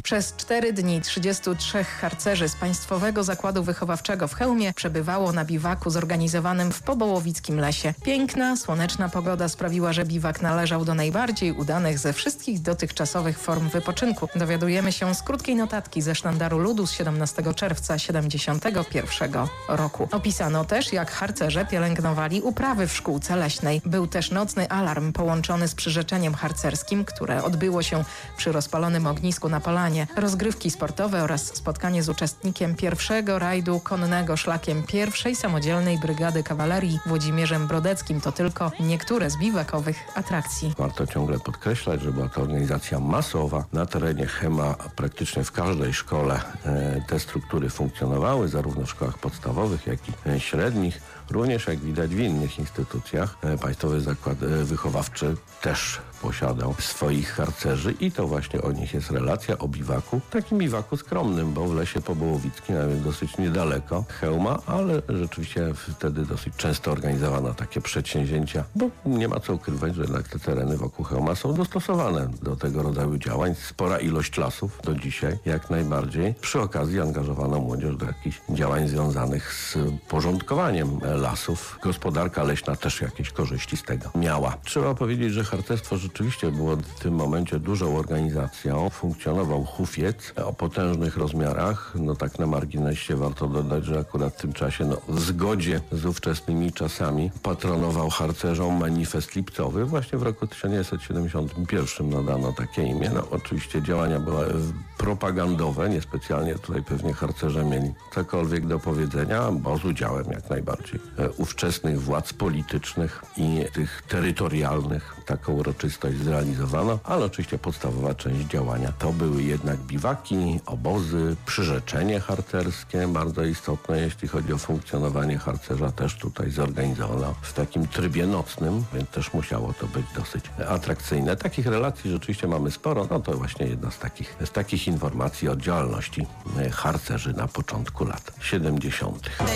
Przez 4 dni 33 harcerzy z Państwowego Zakładu Wychowawczego w Chełmie przebywało na biwaku zorganizowanym w Pobołowickim Lesie. Piękna, słoneczna pogoda sprawiła, że biwak należał do najbardziej udanych ze wszystkich dotychczasowych form wypoczynku. Dowiadujemy się z krótkiej notatki ze Sztandaru Ludu z 17 czerwca 1971 roku. Opisano też, jak harcerze pielęgnowali uprawy w szkółce leśnej. Był też nocny alarm połączony z przyrzeczeniem harcerskim, które odbyło się przy rozpalonym ognisku na polanie. Rozgrywki sportowe oraz spotkanie z uczestnikiem pierwszego rajdu konnego szlakiem pierwszej samodzielnej brygady kawalerii Włodzimierzem Brodeckim to tylko niektóre z biwakowych atrakcji. Warto ciągle podkreślać, że była to organizacja masowa. Na terenie Chema praktycznie w każdej szkole te struktury funkcjonowały, zarówno w szkołach podstawowych, jak i średnich. Również, jak widać, w innych instytucjach Państwowy Zakład Wychowawczy też posiadał swoich harcerzy i to właśnie o nich jest relacja, o biwaku. Takim biwaku skromnym, bo w Lesie Pobołowickim, a więc dosyć niedaleko Chełma, ale rzeczywiście wtedy dosyć często organizowano takie przedsięwzięcia, bo nie ma co ukrywać, że jednak te tereny wokół Chełma są dostosowane do tego rodzaju działań. Spora ilość lasów do dzisiaj, jak najbardziej. Przy okazji angażowano młodzież do jakichś działań związanych z porządkowaniem lasów. Gospodarka leśna też jakieś korzyści z tego miała. Trzeba powiedzieć, że harcerstwo rzeczywiście było w tym momencie dużą organizacją. Funkcjonował hufiec o potężnych rozmiarach. No tak na marginesie warto dodać, że akurat w tym czasie, w zgodzie z ówczesnymi czasami, patronował harcerzom Manifest Lipcowy. Właśnie w roku 1971 nadano takie imię. Oczywiście działania były propagandowe, niespecjalnie tutaj pewnie harcerze mieli cokolwiek do powiedzenia, bo z udziałem jak najbardziej ówczesnych władz politycznych i tych terytorialnych. Taką uroczystość zrealizowano, ale oczywiście podstawowa część działania to były jednak biwaki, obozy, przyrzeczenie harcerskie, bardzo istotne, jeśli chodzi o funkcjonowanie harcerza, też tutaj zorganizowano w takim trybie nocnym, więc też musiało to być dosyć atrakcyjne. Takich relacji rzeczywiście mamy sporo, to właśnie jedna z takich informacji o działalności harcerzy na początku lat 70.